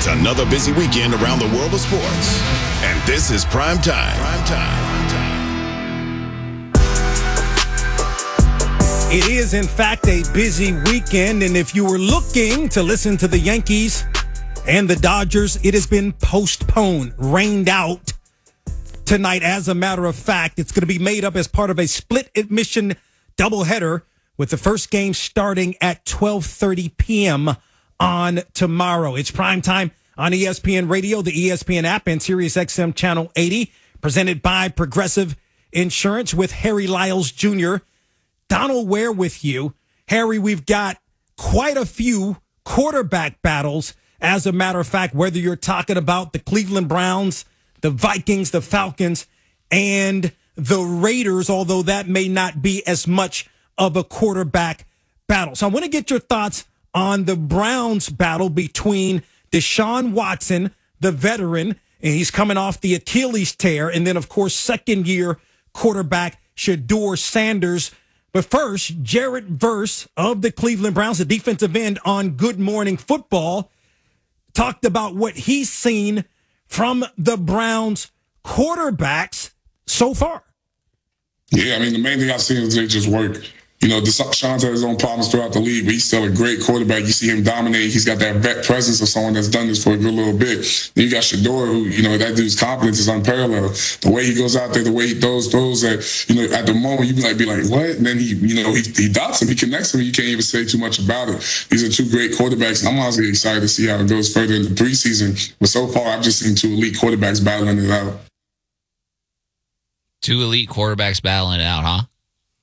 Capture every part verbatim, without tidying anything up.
It's another busy weekend around the world of sports. And this is Prime Time. Prime Time. It is, in fact, a busy weekend. And if you were looking to listen to the Yankees and the Dodgers, it has been postponed, rained out tonight. As a matter of fact, it's going to be made up as part of a split admission doubleheader with the first game starting at twelve thirty p.m. on tomorrow. It's Prime Time on E S P N Radio, the E S P N app, and Sirius X M Channel eighty, presented by Progressive Insurance with Harry Lyles Junior Donald Ware with you. Harry, we've got quite a few quarterback battles. As a matter of fact, whether you're talking about the Cleveland Browns, the Vikings, the Falcons, and the Raiders, although that may not be as much of a quarterback battle. So I want to get your thoughts on the Browns battle between Deshaun Watson, the veteran, and he's coming off the Achilles tear, and then, of course, second-year quarterback Shedeur Sanders. But first, Jared Verse of the Cleveland Browns, the defensive end on Good Morning Football, talked about what he's seen from the Browns quarterbacks so far. Yeah, I mean, the main thing I've seen is they just work. You know, Deshaun has his own problems throughout the league, but he's still a great quarterback. You see him dominate. He's got that vet presence of someone that's done this for a good little bit. Then you got Shedeur, who, you know, that dude's confidence is unparalleled. The way he goes out there, the way he throws, throws that, you know, at the moment you might be like, what? And then he, you know, he, he dots him, he connects him, you can't even say too much about it. These are two great quarterbacks. I'm honestly excited to see how it goes further in the preseason. But so far, I've just seen two elite quarterbacks battling it out. Two elite quarterbacks battling it out, huh?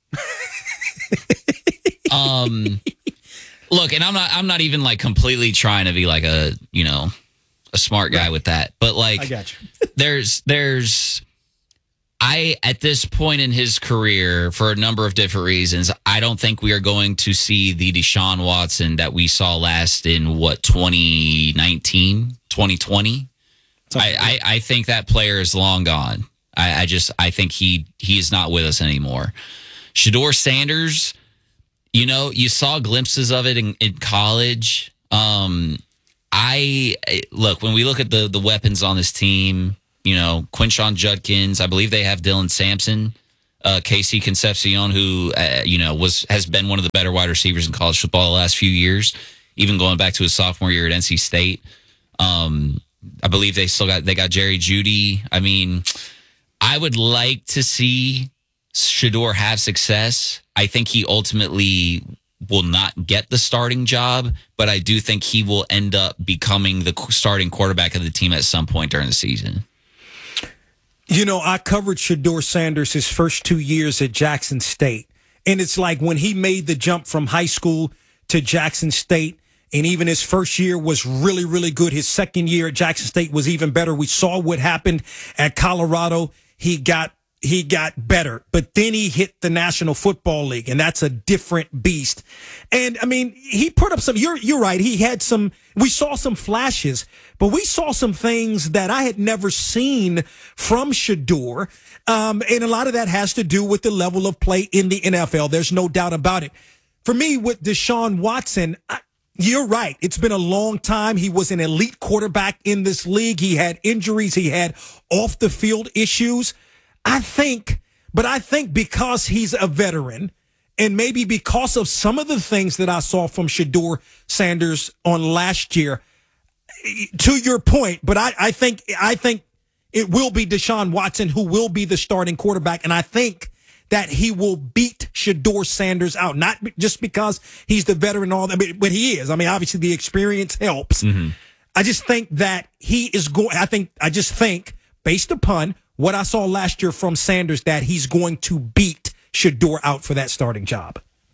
um, look, and I'm not, I'm not even like completely trying to be like a, you know, a smart guy with that, but like, I got you. there's, there's, I, at this point in his career, for a number of different reasons, I don't think we are going to see the Deshaun Watson that we saw last in what, twenty nineteen, twenty twenty. I, I, I think that player is long gone. I, I just, I think he, he is not with us anymore. Shedeur Sanders, you know, you saw glimpses of it in, in college. Um, I look, when we look at the the weapons on this team, you know, Quinshon Judkins, I believe they have Dylan Sampson, uh, Casey Concepcion, who, uh, you know, was has been one of the better wide receivers in college football the last few years, even going back to his sophomore year at N C State. Um, I believe they still got, they got Jerry Jeudy. I mean, I would like to see Shedeur have success. I think he ultimately will not get the starting job, but I do think he will end up becoming the starting quarterback of the team at some point during the season. You know, I covered Shedeur Sanders his first two years at Jackson State, and it's like when he made the jump from high school to Jackson State, and even his first year was really, really good. His second year at Jackson State was even better. We saw what happened at Colorado. He got He got better, but then he hit the National Football League, and that's a different beast. And I mean, he put up some, you're, you're right. He had some, we saw some flashes, but we saw some things that I had never seen from Shedeur. Um, and a lot of that has to do with the level of play in the N F L. There's no doubt about it. For me, with Deshaun Watson, I, you're right. It's been a long time. He was an elite quarterback in this league. He had injuries. He had off the field issues. I think, but I think because he's a veteran and maybe because of some of the things that I saw from Shedeur Sanders on last year, to your point, but I, I think, I think it will be Deshaun Watson who will be the starting quarterback. And I think that he will beat Shedeur Sanders out, not just because he's the veteran and all that, but he is. I mean, obviously the experience helps. Mm-hmm. I just think that he is going, I think, I just think based upon what I saw last year from Sanders, that he's going to beat Shedeur out for that starting job.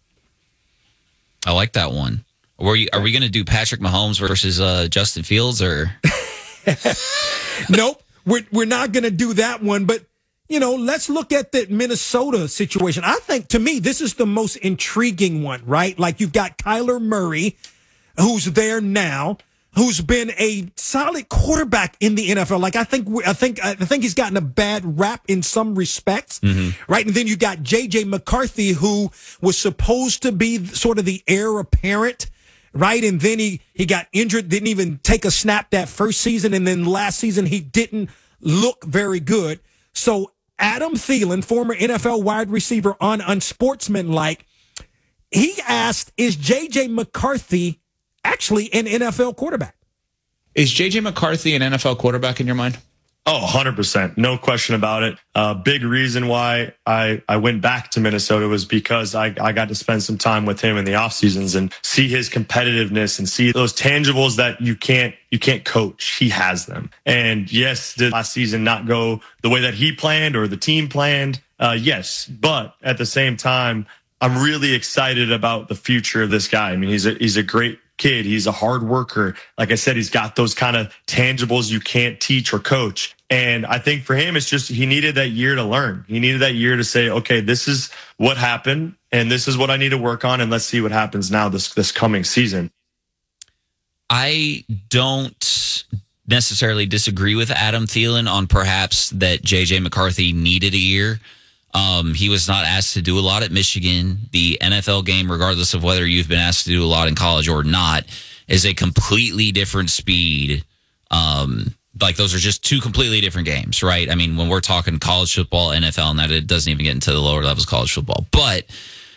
I like that one. Are, you, are we going to do Patrick Mahomes versus uh, Justin Fields, or? Nope, we're we're not going to do that one. But you know, let's look at the Minnesota situation. I think, to me, this is the most intriguing one, right? Like, you've got Kyler Murray, who's there now, who's been a solid quarterback in the N F L. Like, I think, I think, I think he's gotten a bad rap in some respects, mm-hmm. right? And then you got J J McCarthy, who was supposed to be sort of the heir apparent, right? And then he, he got injured, didn't even take a snap that first season, and then last season he didn't look very good. So Adam Thielen, former N F L wide receiver on Unsportsmanlike, he asked, is J J McCarthy actually an N F L quarterback? Is J J McCarthy an N F L quarterback in your mind? Oh, one hundred percent. No question about it. A uh, big reason why I, I went back to Minnesota was because I, I got to spend some time with him in the off seasons and see his competitiveness and see those tangibles that you can't you can't coach. He has them. And yes, did last season not go the way that he planned or the team planned? Uh, yes. But at the same time, I'm really excited about the future of this guy. I mean, he's a, he's a great kid. He's a hard worker. Like I said, he's got those kind of tangibles you can't teach or coach. And I think for him, it's just he needed that year to learn. He needed that year to say, okay, this is what happened and this is what I need to work on. And let's see what happens now this, this coming season. I don't necessarily disagree with Adam Thielen on perhaps that J J McCarthy needed a year. Um, he was not asked to do a lot at Michigan. The N F L game, regardless of whether you've been asked to do a lot in college or not, is a completely different speed. Um, like those are just two completely different games, right? I mean, when we're talking college football, N F L, and that it doesn't even get into the lower levels of college football. But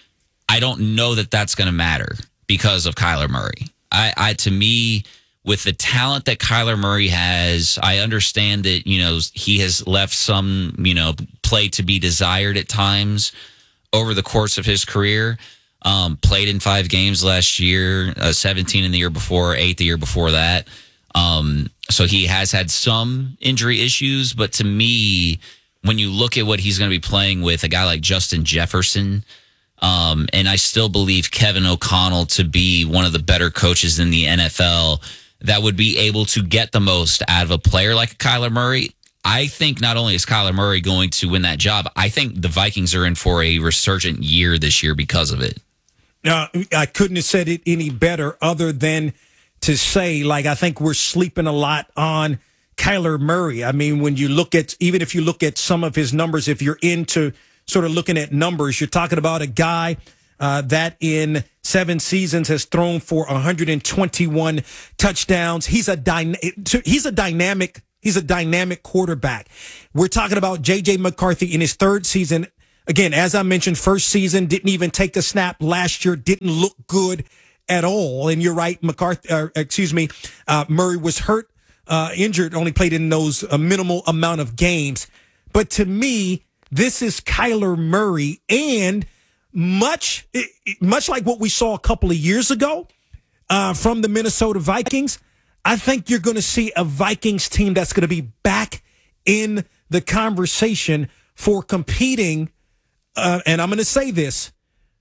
I don't know that that's going to matter because of Kyler Murray. I, I, to me, with the talent that Kyler Murray has, I understand that, you know, he has left some, you know, play to be desired at times over the course of his career. Um, played in five games last year, uh, seventeen in the year before, eight the year before that. Um, so he has had some injury issues, but to me, when you look at what he's going to be playing with, a guy like Justin Jefferson, um, and I still believe Kevin O'Connell to be one of the better coaches in the N F L that would be able to get the most out of a player like Kyler Murray. I think not only is Kyler Murray going to win that job, I think the Vikings are in for a resurgent year this year because of it. Uh, I couldn't have said it any better other than to say, like, I think we're sleeping a lot on Kyler Murray. I mean, when you look at, even if you look at some of his numbers, if you're into sort of looking at numbers, you're talking about a guy uh, that in seven seasons has thrown for one hundred twenty-one touchdowns. He's a dyna- he's a dynamic he's a dynamic quarterback. We're talking about J J McCarthy in his third season. Again, as I mentioned, first season, didn't even take a snap last year, didn't look good at all. And you're right, McCarthy, uh, excuse me, uh, Murray was hurt, uh, injured, only played in those a minimal amount of games. But to me, this is Kyler Murray, and much, much like what we saw a couple of years ago uh, from the Minnesota Vikings, I think you're going to see a Vikings team that's going to be back in the conversation for competing. Uh, and I'm going to say this,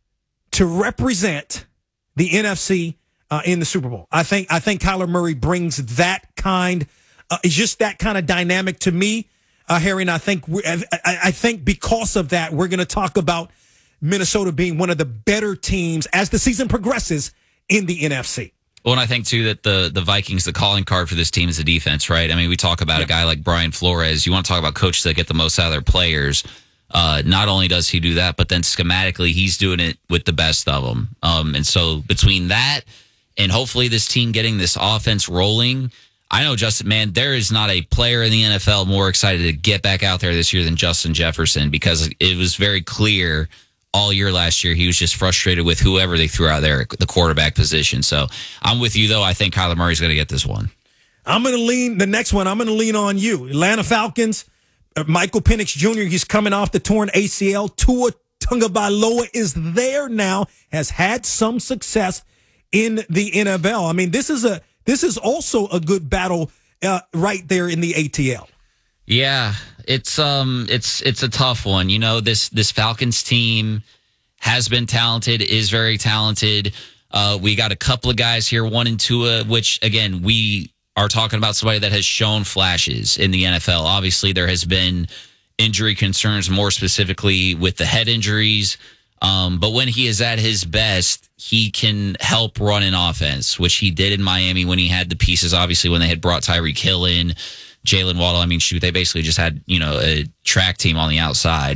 to represent the N F C uh, in the Super Bowl. I think I think Kyler Murray brings that kind, uh, it's just that kind of dynamic to me, uh, Harry. And I think we, I, I think because of that, we're going to talk about Minnesota being one of the better teams as the season progresses in the N F C. Well, and I think, too, that the, the Vikings, the calling card for this team is the defense, right? I mean, we talk about yeah. a guy like Brian Flores. You want to talk about coaches that get the most out of their players. Uh, not only does he do that, but then schematically, he's doing it with the best of them. Um, and so between that and hopefully this team getting this offense rolling, I know, Justin, man, there is not a player in the N F L more excited to get back out there this year than Justin Jefferson, because it was very clear all year last year he was just frustrated with whoever they threw out there at the quarterback position. So I'm with you, though. I think Kyler Murray's going to get this one. I'm going to lean, the next one, I'm going to lean on you. Atlanta Falcons. Michael Penix Junior, he's coming off the torn A C L. Tua Tagovailoa is there now, has had some success in the N F L. I mean, this is a this is also a good battle uh, right there in the A T L. Yeah, it's um it's it's a tough one. You know, this this Falcons team has been talented, is very talented. Uh, we got a couple of guys here, one and Tua, which again we are talking about somebody that has shown flashes in the N F L. Obviously, there has been injury concerns, more specifically with the head injuries. Um, but when he is at his best, he can help run an offense, which he did in Miami when he had the pieces. Obviously, when they had brought Tyreek Hill in, Jalen Waddle. I mean, shoot, they basically just had, you know, a track team on the outside.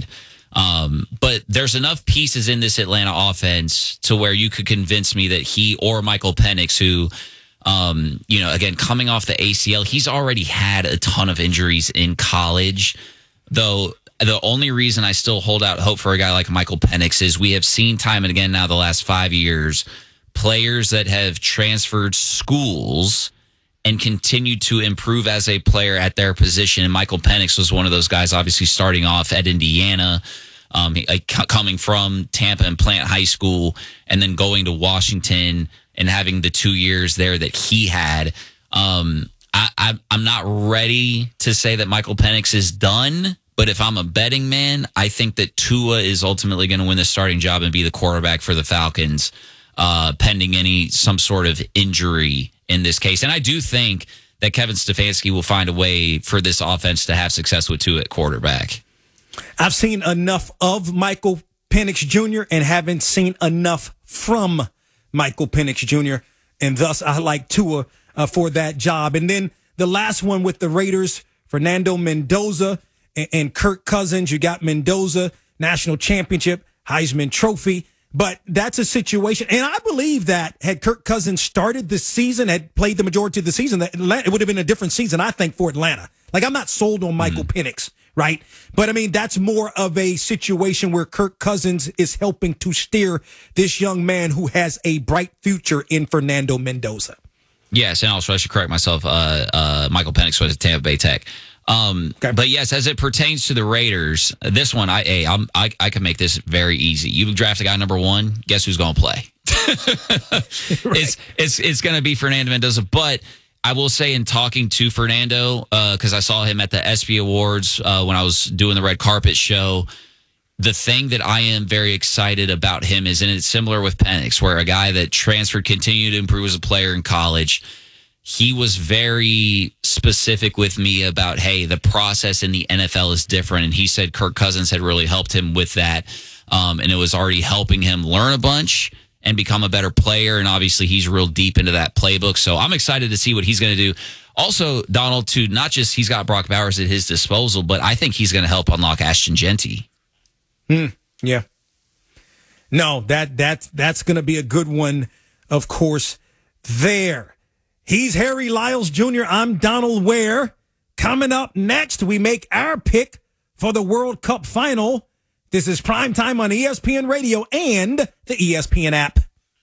Um, but there's enough pieces in this Atlanta offense to where you could convince me that he or Michael Penix, who, um, you know, again, coming off the A C L, he's already had a ton of injuries in college, though. The only reason I still hold out hope for a guy like Michael Penix is we have seen time and again now the last five years, players that have transferred schools and continued to improve as a player at their position. And Michael Penix was one of those guys, obviously starting off at Indiana, um, like coming from Tampa and Plant High School, and then going to Washington and having the two years there that he had. Um, I, I, I'm not ready to say that Michael Penix is done. But if I'm a betting man, I think that Tua is ultimately going to win the starting job and be the quarterback for the Falcons, uh, pending any some sort of injury in this case. And I do think that Kevin Stefanski will find a way for this offense to have success with Tua at quarterback. I've seen enough of Michael Penix Junior and haven't seen enough from Michael Penix Junior, and thus I like Tua uh, for that job. And then the last one with the Raiders, Fernando Mendoza and Kirk Cousins. You got Mendoza, national championship, Heisman Trophy. But that's a situation. And I believe that had Kirk Cousins started this season, had played the majority of the season, that Atlanta, it would have been a different season, I think, for Atlanta. Like, I'm not sold on Michael mm. Penix, right? But, I mean, that's more of a situation where Kirk Cousins is helping to steer this young man who has a bright future in Fernando Mendoza. Yes, and also I should correct myself. Uh, uh, Michael Penix was at Tampa Bay Tech. Um, okay. But yes, as it pertains to the Raiders, this one, I, hey, I'm, I, I can make this very easy. You draft a guy number one, guess who's going to play? right. It's, it's, it's going to be Fernando Mendoza. But I will say, in talking to Fernando, uh, cause I saw him at the E S P Y Awards, uh, when I was doing the red carpet show, the thing that I am very excited about him is, and it's similar with Penix, where a guy that transferred, continued to improve as a player in college. He was very specific with me about, hey, the process in the N F L is different. And he said Kirk Cousins had really helped him with that. Um, and it was already helping him learn a bunch and become a better player. And obviously he's real deep into that playbook. So I'm excited to see what he's going to do. Also, Donald, too, not just he's got Brock Bowers at his disposal, but I think he's going to help unlock Ashton Genty. Hmm. Yeah. No, that, that, that's going to be a good one, of course, there. He's Harry Lyles Junior I'm Donald Ware. Coming up next, we make our pick for the World Cup final. This is Primetime on E S P N Radio and the E S P N app.